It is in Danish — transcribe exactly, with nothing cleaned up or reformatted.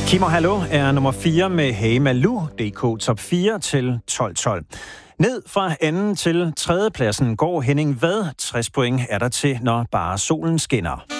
Kim og Hallo er nummer fire med Hey Malou, D K top fire til tolv tolv. Ned fra anden til tredje pladsen går Henning Vad. tres point er der til, når bare solen skinner.